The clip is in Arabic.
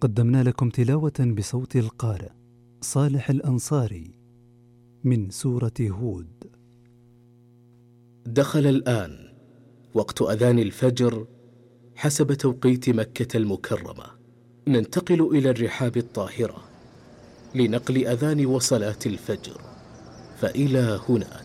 قدمنا لكم تلاوة بصوت القارئ صالح الأنصاري من سورة هود. دخل الآن وقت أذان الفجر حسب توقيت مكة المكرمة. ننتقل إلى الرحاب الطاهرة لنقل أذان وصلاة الفجر، فإلى هنا